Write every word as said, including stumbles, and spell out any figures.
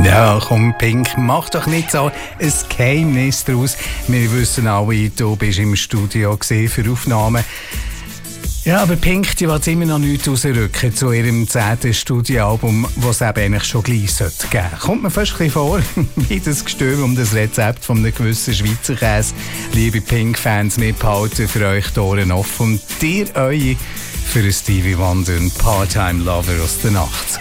Ja, komm, Pink, mach doch nicht so ein Geheimnis daraus. Wir wissen alle, du bist im Studio für Aufnahmen. Ja, aber Pink, die will immer noch nichts rausrücken zu ihrem zehnten Studioalbum, das es eben eigentlich schon gleich geben sollte. Kommt mir fast ein bisschen vor, wie das Gestöber um das Rezept von einem gewissen Schweizer Käse. Liebe Pink-Fans, wir behalten für euch die Ohren offen und dir eure für Stevie Wonder, ein Part-Time-Lover aus der Nacht.